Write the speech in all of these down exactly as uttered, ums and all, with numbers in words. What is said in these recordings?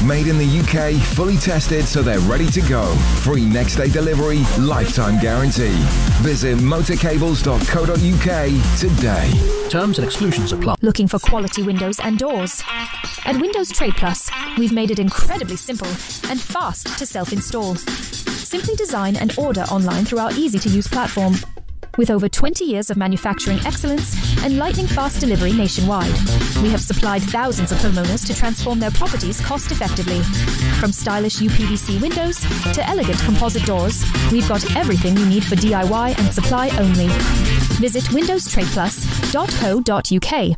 Made in the U K, fully tested so they're ready to go. Free next day delivery, lifetime guarantee. Visit motorcables dot co dot U K today. Terms and exclusions apply. Looking for quality windows and doors? At Windows Trade Plus, we've made it incredibly simple and fast to self-install. Simply design and order online through our easy-to-use platform. With over twenty years of manufacturing excellence and lightning-fast delivery nationwide, we have supplied thousands of homeowners to transform their properties cost-effectively. From stylish U P V C windows to elegant composite doors, we've got everything you need for D I Y and supply only. Visit windows trade plus dot co dot U K.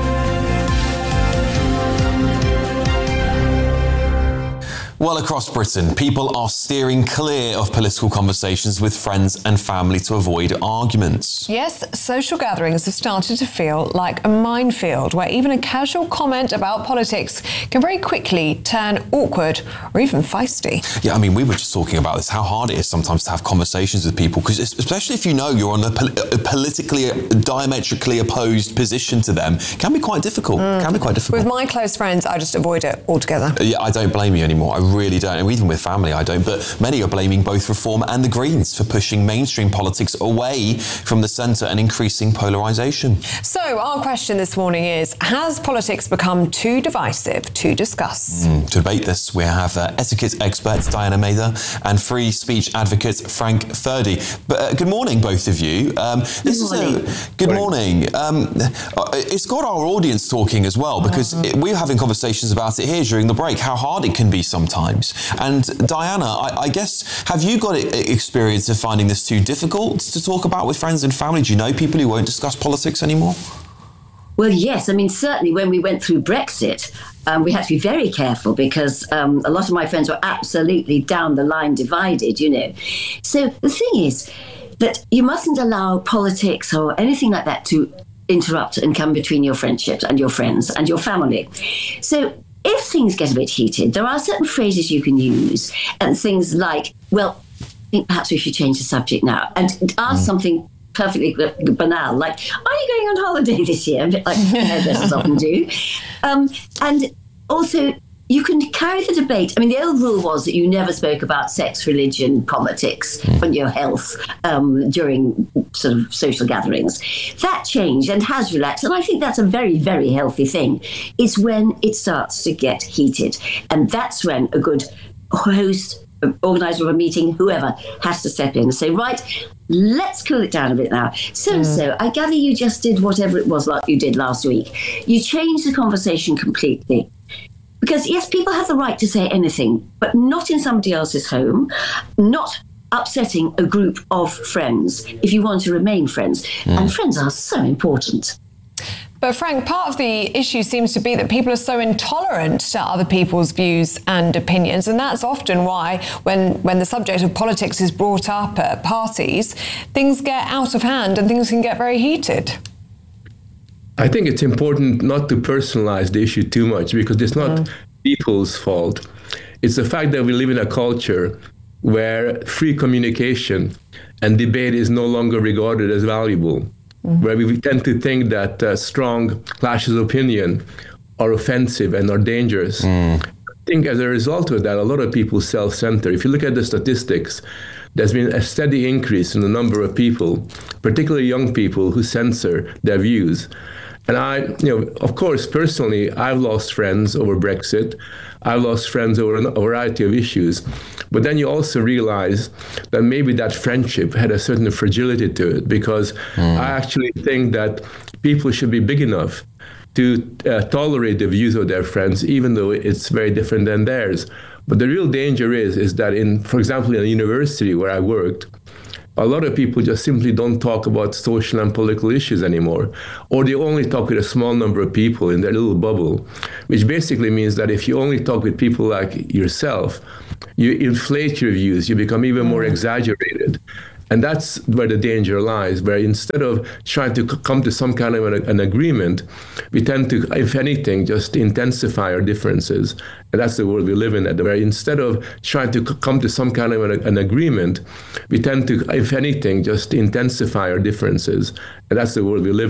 Well, across Britain, people are steering clear of political conversations with friends and family to avoid arguments. Yes, social gatherings have started to feel like a minefield where even a casual comment about politics can very quickly turn awkward or even feisty. Yeah, I mean, we were just talking about this, how hard it is sometimes to have conversations with people, because especially if you know you're on a, pol- a politically, diametrically opposed position to them, it can be quite difficult. Mm. Can be quite difficult. With my close friends, I just avoid it altogether. Yeah, I don't blame you anymore. I really don't. And even with family, I don't. But many are blaming both Reform and the Greens for pushing mainstream politics away from the centre and increasing polarisation. So our question this morning is, has politics become too divisive to discuss? Mm, to debate this, we have uh, etiquette expert Diana Mather and free speech advocate Frank Furdy. But uh, good morning, both of you. Um, this good morning. Is a, good morning. Um, it's got our audience talking as well, because uh-huh. it, we're having conversations about it here during the break, how hard it can be sometimes. And Diana, I, I guess, have you got experience of finding this too difficult to talk about with friends and family? Do you know people who won't discuss politics anymore? Well, yes. I mean, certainly when we went through Brexit, um, we had to be very careful because um, a lot of my friends were absolutely down the line divided, you know. So the thing is that you mustn't allow politics or anything like that to interrupt and come between your friendships and your friends and your family. So if things get a bit heated, there are certain phrases you can use and things like, well, I think perhaps we should change the subject now, and ask mm. something perfectly banal, like, are you going on holiday this year? A bit like hairdressers often do. Um, and also, you can carry the debate. I mean, the old rule was that you never spoke about sex, religion, politics, mm. and your health um, during sort of social gatherings. That changed and has relaxed, and I think that's a very, very healthy thing. It's when it starts to get heated, and that's when a good host, organizer of a meeting, whoever, has to step in and say, right, let's cool it down a bit now. So and so, I gather you just did whatever it was like you did last week. You changed the conversation completely. Because, yes, people have the right to say anything, but not in somebody else's home, not upsetting a group of friends if you want to remain friends. Mm. And friends are so important. But Frank, part of the issue seems to be that people are so intolerant to other people's views and opinions, and that's often why when, when the subject of politics is brought up at parties, things get out of hand and things can get very heated. I think it's important not to personalize the issue too much, because it's not mm. people's fault. It's the fact that we live in a culture where free communication and debate is no longer regarded as valuable, mm. where we tend to think that uh, strong clashes of opinion are offensive and are dangerous. Mm. I think as a result of that, a lot of people self-center. If you look at the statistics, there's been a steady increase in the number of people, particularly young people, who censor their views. And I, you know, of course, personally, I've lost friends over Brexit. I've lost friends over a variety of issues. But then you also realize that maybe that friendship had a certain fragility to it, because mm. I actually think that people should be big enough to uh, tolerate the views of their friends, even though it's very different than theirs. But the real danger is, is that in, for example, in a university where I worked, a lot of people just simply don't talk about social and political issues anymore, or they only talk with a small number of people in their little bubble, which basically means that if you only talk with people like yourself, you inflate your views, you become even more exaggerated. And that's where the danger lies, where instead of trying to come to some kind of an, an agreement, we tend to, if anything, just intensify our differences. And that's the world we live in, where instead of trying to come to some kind of an, an agreement, we tend to, if anything, just intensify our differences. And that's the world we live in.